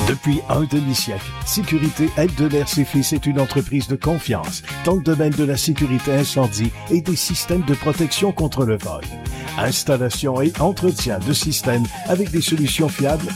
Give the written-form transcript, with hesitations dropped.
Depuis un demi-siècle, Sécurité Aide-de-l'Air Fils est une entreprise de confiance dans le domaine de la sécurité incendie et des systèmes de protection contre le vol. Installation et entretien de systèmes avec des solutions fiables